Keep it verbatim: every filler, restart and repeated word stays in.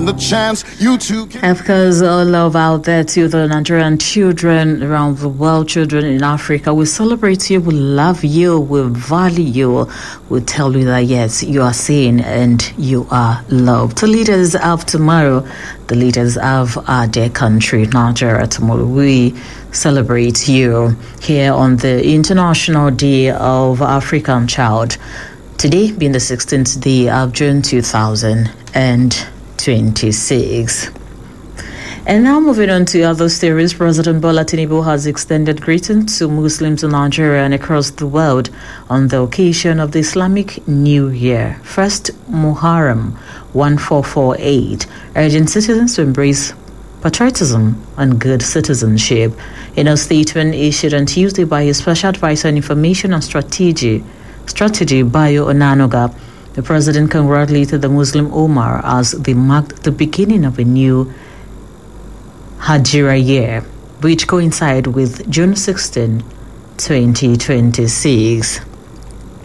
the chance you two can. Of course, all love out there to the Nigerian children around the world, children in Africa. We celebrate you, we love you, we value you. We tell you that yes, you are seen and you are loved. The leaders of tomorrow, the leaders of our dear country, Nigeria tomorrow, we celebrate you here on the International Day of African Child. Today being the sixteenth day of June two thousand twenty-six. And now moving on to other stories, President Bola Tinubu has extended greetings to Muslims in Nigeria and across the world on the occasion of the Islamic New Year, First Muharram fourteen forty-eight, urging citizens to embrace patriotism and good citizenship. In a statement issued on Tuesday by his Special Advisor on Information and Strategy, Strategy Bayo Onanuga, the president congratulated the Muslim Ummah as they marked the beginning of a new Hijra year, which coincided with June sixteenth, twenty twenty-six.